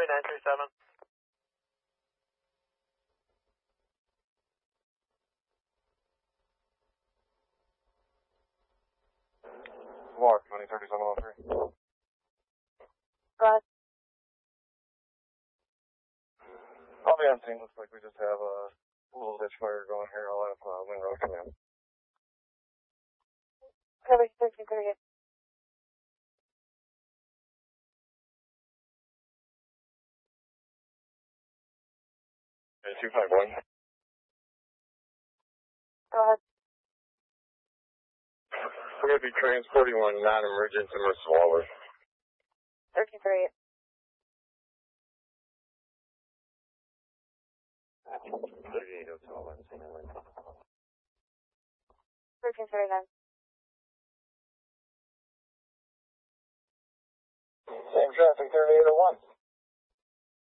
937. Walk, 203703. Go ahead. I'll be on scene. Looks like we just have a little ditch fire going here. I'll have Wind Road come in. Cover 1338. 251. Go ahead. We're going to be transporting one non-emergent submersible over. 1338. 38 Hotel, Wednesday night. 1339. Same traffic, 3801.